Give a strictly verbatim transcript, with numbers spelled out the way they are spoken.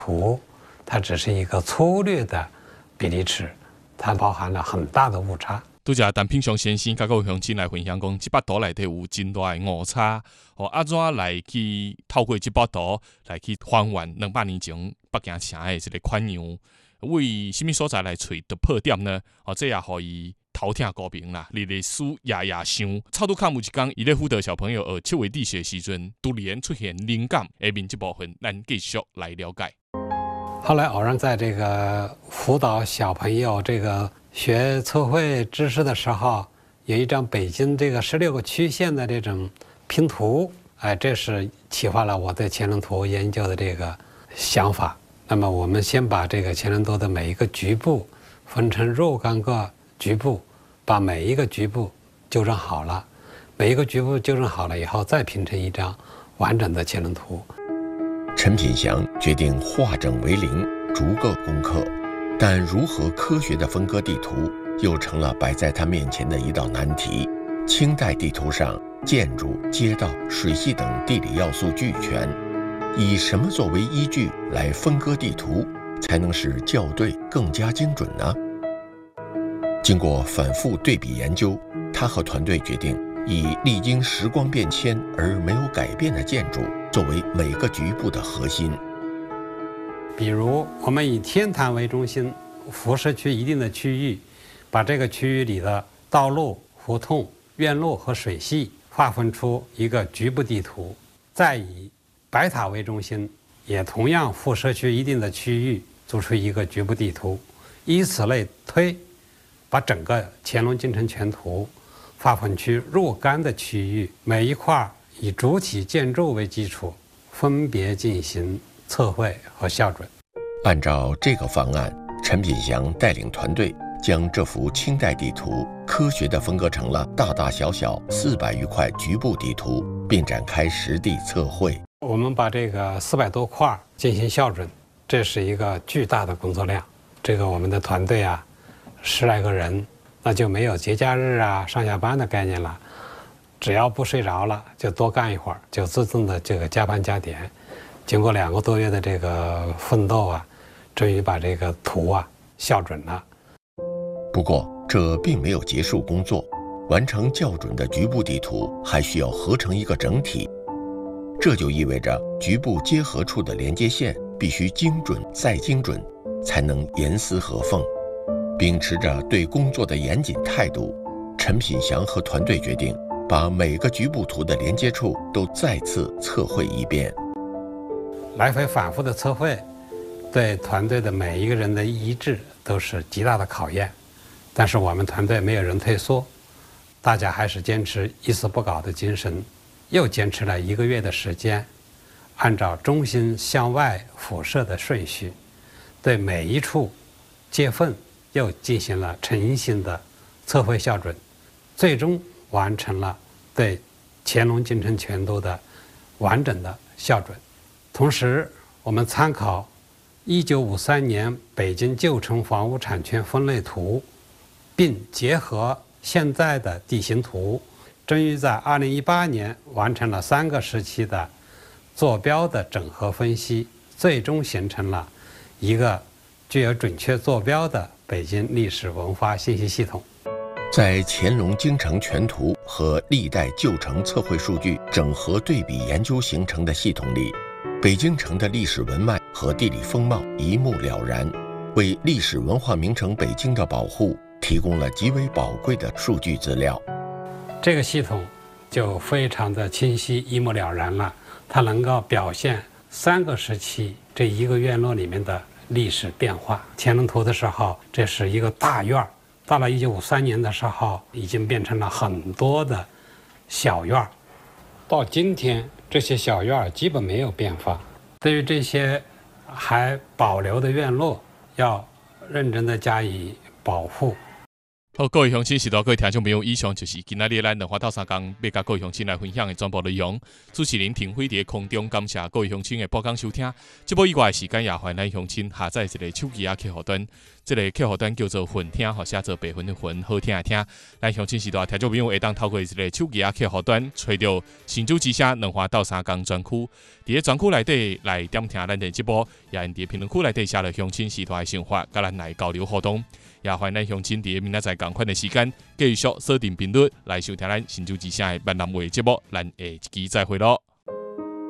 图，它只是一个粗略的比例尺，它包含了很大的误差。 拄则陈品祥先生甲各位乡亲来分享讲，这幅图内底有真大的误差，哦，安怎来去透过这幅图来去还原两百年前北京城的这个款样？为什么所在来找到破点呢？哦，这也互伊头痛高明啦，日日思夜夜想。草拄坎有一天，伊咧辅导小朋友学七维地学时阵，突然出现灵感，下面这部分咱继续来了解。 后来偶然在这个辅导小朋友这个学测绘知识的时候，有一张北京这个十六个区县的这种拼图，哎，这是启发了我对乾隆图研究的这个想法。那么我们先把这个乾隆图的每一个局部分成若干个局部，把每一个局部纠正好了，每一个局部纠正好了以后，再拼成一张完整的乾隆图。 陈品祥决定化整为零，逐个攻克，但如何科学的分割地图，又成了摆在他面前的一道难题。清代地图上，建筑、街道、水系等地理要素俱全，以什么作为依据来分割地图，才能使校对更加精准呢？经过反复对比研究，他和团队决定以历经时光变迁而没有改变的建筑作为每个局部的核心。 比如我们以天坛为中心，辐射区一定的区域，把这个区域里的道路、胡同、院路和水系划分出一个局部地图，再以白塔为中心，也同样辐射区一定的区域做出一个局部地图，以此类推，把整个乾隆京城全图划分出若干的区域，每一块以主体建筑为基础，分别进行测绘和校准。 按照这个方案，陈品祥带领团队将这幅清代地图科学地分割成了大大小小四百余块局部地图，并展开实地测绘。 我们把这个四百多块进行校准，这是一个巨大的工作量。这个我们的团队啊，十来个人，那就没有节假日啊、上下班的概念了。只要不睡着了，就多干一会儿，就自动的这个加班加点。经过两个多月的这个奋斗啊，终于把这个图啊校准了。 不过这并没有结束工作，完成校准的局部地图还需要合成一个整体。这就意味着局部结合处的连接线必须精准再精准，才能严丝合缝。秉持着对工作的严谨态度，陈品祥和团队决定把每个局部图的连接处都再次测绘一遍。 来回反复的测绘，对团队的每一个人的意志都是极大的考验。但是我们团队没有人退缩，大家还是坚持一丝不苟的精神，又坚持了一个月的时间，按照中心向外辐射的顺序，对每一处接缝又进行了诚心的测绘校准，最终完成了对乾隆京城全图的完整的校准。同时，我们参考一九五三年北京旧城房屋产权分类图，并结合现在的地形图，终于在二零一八年完成了三个时期的坐标的整合分析，最终形成了一个具有准确坐标的北京历史文化信息系统。 在乾隆京城全图和历代旧城测绘数据整合对比研究形成的系统里，北京城的历史文脉和地理风貌一目了然，为历史文化名城北京的保护提供了极为宝贵的数据资料。 这个系统就非常的清晰一目了然了，它能够表现三个时期这一个院落里面的历史变化。乾隆图的时候，这是一个大院儿，到了一九五三年的时候，已经变成了很多的小院儿。到今天，这些小院儿基本没有变化。对于这些还保留的院落，要认真的加以保护。 好，各位乡亲、时代各位听众朋友，以上就是今仔日咱两花斗三工要甲各位乡亲来分享的全部内容。主持人停飞伫空中，感谢各位乡亲的播讲收听。这波以外的时间也欢迎咱乡亲下载一个手机啊客户端，这个客户端叫做混听，或写做白云的云，好听的听。咱乡亲时代听众朋友会当透过一个手机啊客户端，找到新竹之声两花斗三工专区，伫个专区内底来点听咱的节目，也伫个评论区内底写了乡亲时代的想法，甲咱来交流互动。也欢迎咱乡亲伫个明仔载同款的时间，继续锁定频率来收听咱新竹之声的闽南话节目。咱下一期再会咯。